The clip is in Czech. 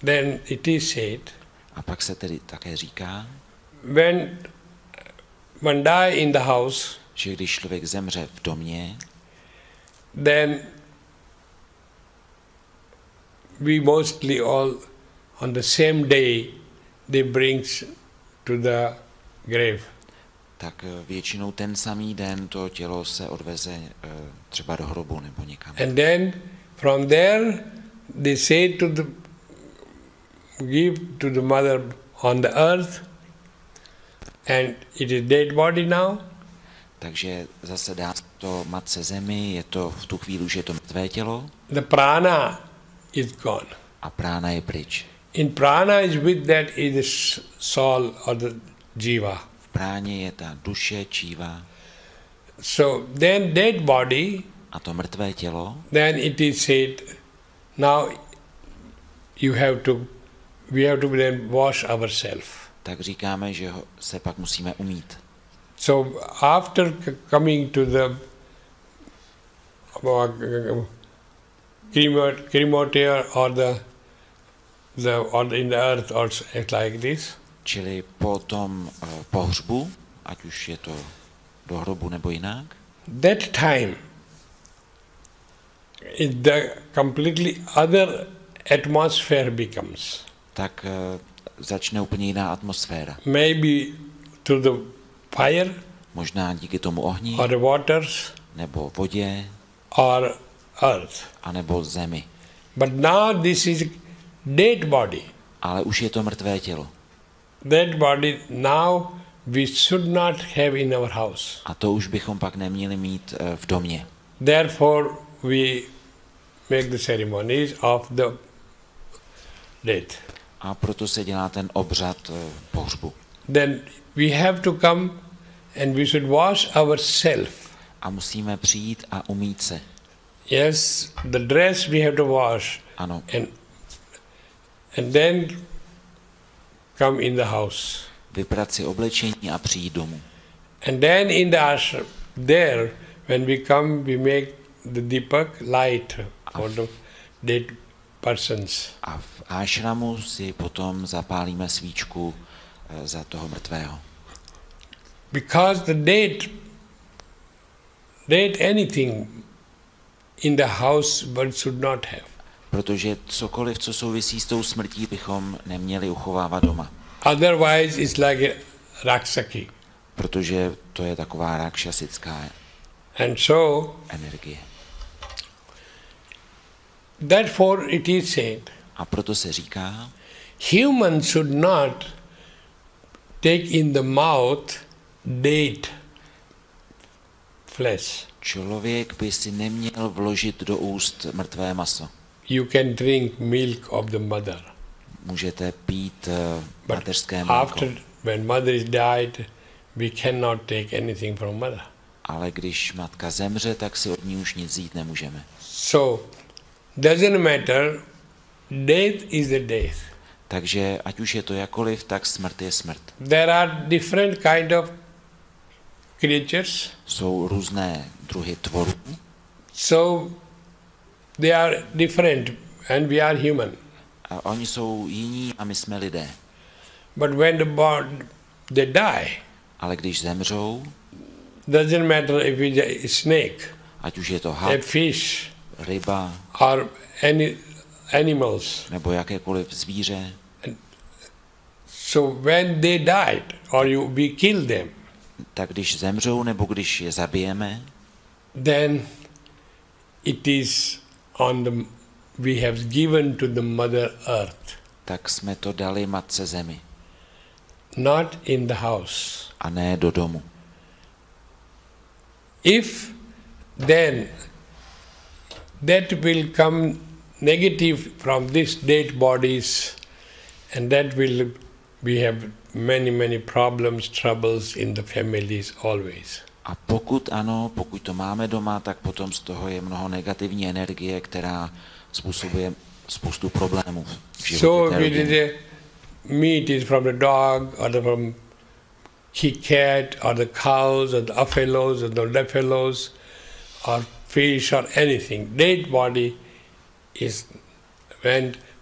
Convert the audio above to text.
Then it is said, A pak se tedy také říká, when one die in the house, že když člověk zemře v domě, then we mostly all on the same day they brings to the grave. tak většinou ten samý den to tělo se odveze třeba do hrobu nebo někam. And then from there they say give to the mother on the earth, and it is dead body now. Takže zase dá to matce zemi, je to v tu chvíli už je to mrtvé tělo The prana is gone. a prána je pryč. In prana is with that is the soul or the jiva. V práně je ta duše, číva So then dead body, a to mrtvé tělo, then it is said, now we have to then wash ourselves. tak říkáme, že se pak musíme umýt. So after coming to the crematorium or in the earth or like this, Čili po tom pohřbu, ať už je to do hrobu nebo jinak, that time is the completely other atmosphere becomes. tak začne úplně jiná atmosféra. Maybe through the fire Možná díky tomu ohni, or the waters nebo vodě, or earth. anebo zemi. But now this is dead body. Ale už je to mrtvé tělo. That body now we should not have in our house. A to už bychom pak neměli mít v domě. Therefore we make the ceremonies of the death. A proto se dělá ten obřad pohřbu. Then we have to come and we should wash ourselves. A musíme přijít a umýt se. Yes, the dress we have to wash. Ano. And then come in the house. Vyprat si oblečení a přijít domů. And then in the ashram, there, when we come, we make the dipak light for the dead persons. A v ášramu si potom zapálíme svíčku za toho mrtvého. Because the dead anything in the house one should not have. Protože cokoliv, co souvisí s tou smrtí, bychom neměli uchovávat doma. Otherwise it's like a raksaki. Protože to je taková rakšasická And so, energie. therefore it is said, A proto se říká, humans should not take in the mouth dead flesh. člověk by si neměl vložit do úst mrtvé maso. You can drink milk of the mother. Můžete pít But mateřské mléko. after, when mother is died, we cannot take anything from mother. Ale když matka zemře, tak si od ní už nic vzít nemůžeme. So, doesn't matter, death is the death. Takže ať už je to jakoliv, tak smrt je smrt. There are different kind of creatures, Jsou různé druhy tvorů, so they are different and we are human. a oni jsou jiní a my jsme lidé. But when they die, Ale když zemřou, doesn't matter if it's a snake, ať už je to a had, fish, ryba, or any animals. nebo jakékoliv zvíře, So when they died, or we kill them, tak když zemřou nebo když je zabijeme, then it is we have given to the Mother Earth, tak jsme to dali matce zemi not in the house. a ne do domu. If then that will come negative from these dead bodies, and that will we have many problems, troubles in the families always. A pokud ano, pokud to máme doma, tak potom z toho je mnoho negativní energie, která způsobuje spoustu problémů v životě So té if rodiny. it is meat is from the dog or from cat or the cows or the buffaloes or the buffaloes or fish or anything, dead body is when